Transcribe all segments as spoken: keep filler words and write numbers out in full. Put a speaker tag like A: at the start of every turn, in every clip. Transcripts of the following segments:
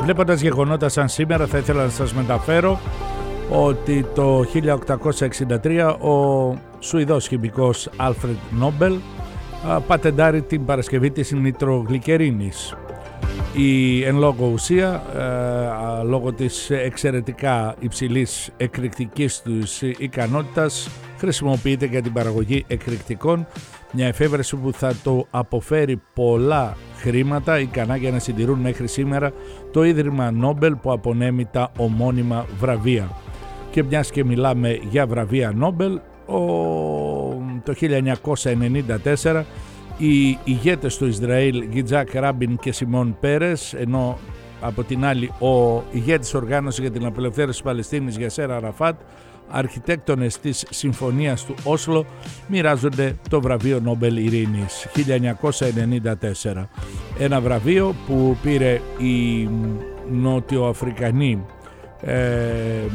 A: Βλέποντας γεγονότα σαν σήμερα, θα ήθελα να σας μεταφέρω ότι το χίλια οκτακόσια εξήντα τρία ο Σουηδός χημικός Άλφρεντ Νόμπελ πατεντάρει την παρασκευή της νητρογλυκερίνης. Η εν λόγω ουσία, ε, λόγω της εξαιρετικά υψηλής εκρηκτικής τους ικανότητας, χρησιμοποιείται για την παραγωγή εκρηκτικών, μια εφεύρεση που θα το αποφέρει πολλά χρήματα, ικανά για να συντηρούν μέχρι σήμερα το Ίδρυμα Νόμπελ που απονέμει τα ομώνυμα βραβεία. Και μιας και μιλάμε για βραβεία Νόμπελ, ο, το χίλια εννιακόσια ενενήντα τέσσερα οι ηγέτες του Ισραήλ Γιτζάκ Ράμπιν και Σιμών Πέρες, ενώ από την άλλη ο ηγέτης οργάνωσης για την απελευθέρωση της Παλαιστίνης Γιασέρ Αραφάτ, αρχιτέκτονες της Συμφωνίας του Όσλο, μοιράζονται το βραβείο Νόμπελ Ειρήνης χίλια εννιακόσια ενενήντα τέσσερα. Ένα βραβείο που πήρε η νότιο-αφρικανή ε, ε,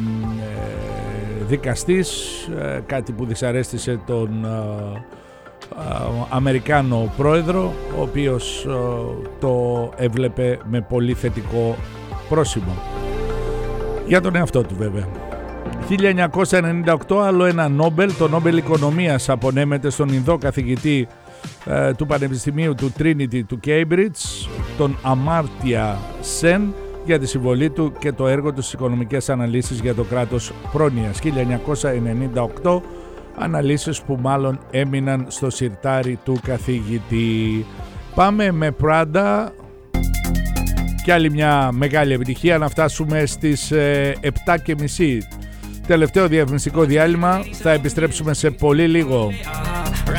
A: δικαστής, ε, κάτι που δυσαρέστησε τον ε, Αμερικάνο πρόεδρο, ο οποίος το έβλεπε με πολύ θετικό πρόσημο για τον εαυτό του βέβαια. χίλια εννιακόσια ενενήντα οκτώ, άλλο ένα Νόμπελ, το Νόμπελ Οικονομίας, απονέμεται στον Ινδό καθηγητή ε, του Πανεπιστημίου του Trinity του Cambridge, τον Αμάρτια Σεν, για τη συμβολή του και το έργο του στις οικονομικές αναλύσεις για το κράτος πρόνοιας. χίλια εννιακόσια ενενήντα οκτώ, αναλύσεις που μάλλον έμειναν στο σιρτάρι του καθηγητή. Πάμε με Prada και άλλη μια μεγάλη επιτυχία, να φτάσουμε στις ε, επτά και μισή. Τελευταίο διαφημιστικό διάλειμμα, θα επιστρέψουμε σε πολύ λίγο.